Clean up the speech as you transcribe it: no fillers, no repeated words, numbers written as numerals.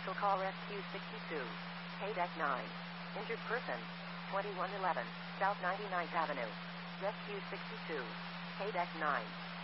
Special call Rescue 62. KDEC 9. Injured person. 2111 South 99th Avenue. Rescue 62. KDEC 9.